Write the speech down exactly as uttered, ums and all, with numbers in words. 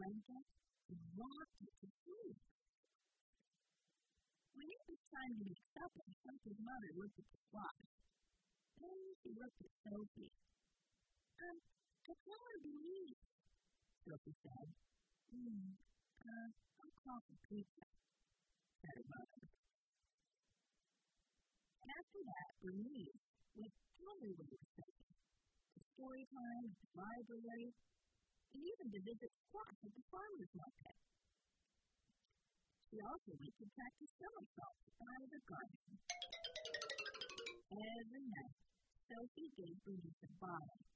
blanket and rocked it to sleep. When it was time to make supper, Sophie's mother looked at the squash. Then she looked at Sophie. Um, I call her Bernice, Sophie said. Hmm, uh, I'll call for pizza, said her mother. After that, Bernice went everywhere with Sophie, to story time at the library, and even to visit Squash at the farmer's market. She also went to practice somersaults out of the garden. Every night, Sophie gave Bernice a bottle